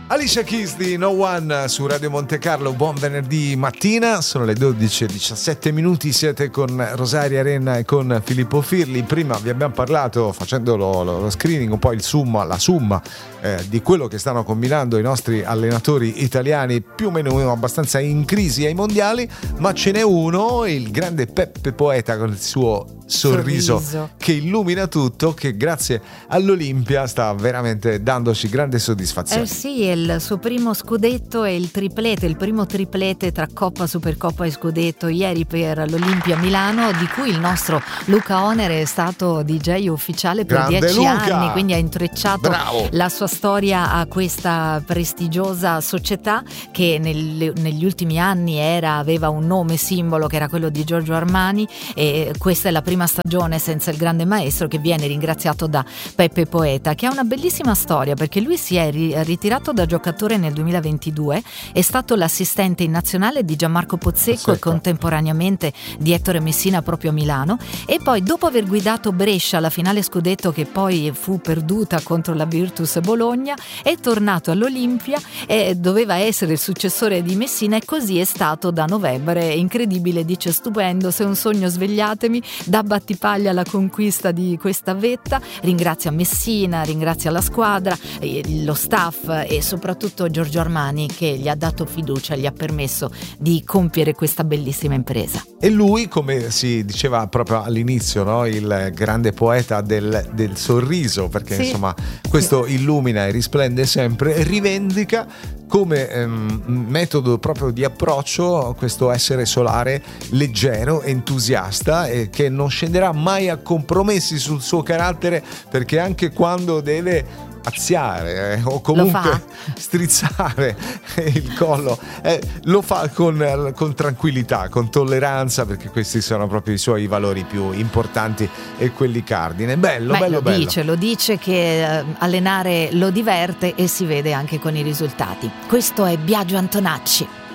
Alicia Keys di No One su Radio Monte Carlo, buon venerdì mattina, sono le 12:17, siete con Rosaria Renna e con Filippo Firli. Prima vi abbiamo parlato, facendo lo screening, un po' la summa di quello che stanno combinando i nostri allenatori italiani, più o meno abbastanza in crisi ai mondiali, ma ce n'è uno, il grande Peppe Poeta con il suo sorriso che illumina tutto, che grazie all'Olimpia sta veramente dandoci grande soddisfazione. Sì, è il suo primo scudetto e il primo triplete tra Coppa, Supercoppa e scudetto ieri per l'Olimpia Milano, di cui il nostro Luca Onere è stato DJ ufficiale per Grande 10 Luca! anni, quindi ha intrecciato la sua storia a questa prestigiosa società che negli ultimi anni aveva un nome simbolo che era quello di Giorgio Armani, e questa è la prima stagione senza il grande maestro, che viene ringraziato da Peppe Poeta, che ha una bellissima storia perché lui si è ritirato da giocatore nel 2022, è stato l'assistente in nazionale di Gianmarco Pozzecco e contemporaneamente di Ettore Messina proprio a Milano, e poi dopo aver guidato Brescia alla finale scudetto che poi fu perduta contro la Virtus Bologna, è tornato all'Olimpia e doveva essere il successore di Messina, e così è stato da novembre. Incredibile, dice: stupendo, se è un sogno svegliatemi, da Battipaglia alla conquista di questa vetta. Ringrazia Messina, ringrazia la squadra, lo staff e soprattutto Giorgio Armani, che gli ha dato fiducia, gli ha permesso di compiere questa bellissima impresa. E lui, come si diceva proprio all'inizio, no? Il grande poeta del sorriso, perché insomma questo illumina e risplende sempre, rivendica come metodo proprio di approccio questo essere solare leggero, entusiasta, e che non scenderà mai a compromessi sul suo carattere, perché anche quando deve azziare o comunque strizzare il collo lo fa con tranquillità, con tolleranza, perché questi sono proprio i suoi valori più importanti e quelli cardine. Bello. Lo dice che allenare lo diverte, e si vede anche con i risultati. Questo è Biagio Antonacci.